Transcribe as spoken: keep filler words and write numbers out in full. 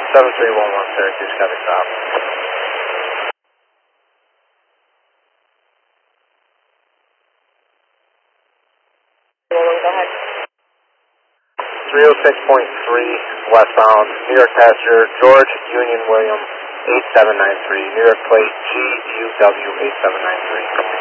seven three one one Syracuse, got a stop. Go ahead. three oh six point three westbound, New York passenger, George Union William, eight seven nine three, New York plate G U W eight seven nine three.